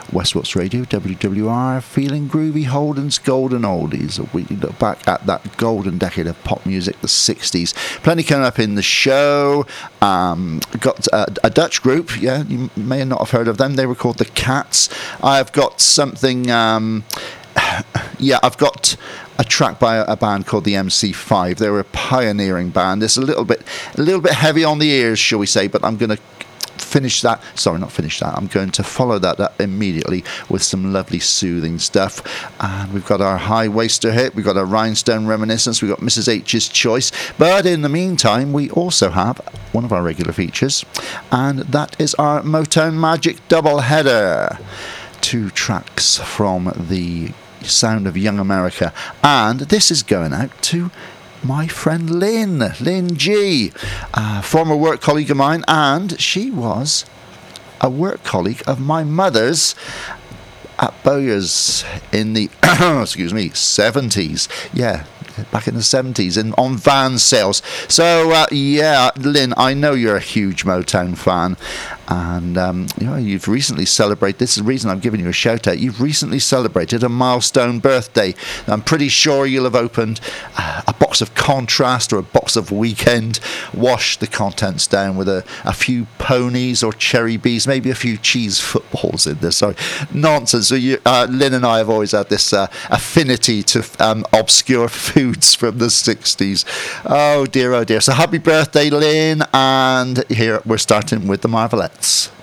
Westwatch Radio, WWR, Feeling Groovy, Holden's Golden Oldies. We look back at that golden decade of pop music, the 60s. Plenty coming up in the show. Got a Dutch group, yeah, you may not have heard of them. They were called The Cats. I've got something, I've got a track by a band called the MC5. They were a pioneering band. It's a little bit heavy on the ears, shall we say, but I'm going to I'm going to follow that up immediately with some lovely soothing stuff. And we've got our High Waster hit, we've got our Rhinestone Reminiscence, we've got Mrs. H's Choice. But in the meantime, we also have one of our regular features, and that is our Motown Magic doubleheader. 2 tracks from the Sound of Young America, and this is going out to my friend Lynn G, a former work colleague of mine, and she was a work colleague of my mother's at Bowyer's in the 70s. Yeah, back in the 70s on van sales. So Lynn, I know you're a huge Motown fan, and you've recently celebrated, this is the reason I'm giving you a shout out, you've recently celebrated a milestone birthday. I'm pretty sure you'll have opened a box of Contrast or a box of Weekend, washed the contents down with a few ponies or cherry bees, maybe a few cheese footballs in there. Sorry, nonsense. So Lynn and I have always had this affinity to obscure foods from the 60s. Oh dear. So happy birthday, Lynn, and here we're starting with the Marvelettes.